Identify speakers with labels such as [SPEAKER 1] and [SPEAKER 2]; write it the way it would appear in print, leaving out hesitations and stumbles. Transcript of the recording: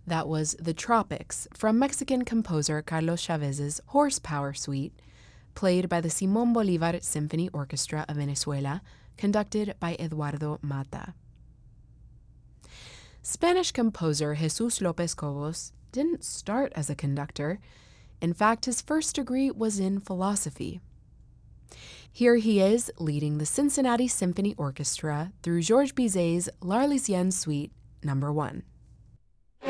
[SPEAKER 1] That was The Tropics from Mexican composer Carlos Chavez's Horsepower Suite, played by the Simón Bolívar Symphony Orchestra of Venezuela, conducted by Eduardo Mata. Spanish composer Jesus López Cobos didn't start as a conductor. In fact, his first degree was in philosophy. Here he is leading the Cincinnati Symphony Orchestra through Georges Bizet's L'Arlésienne Suite No. 1.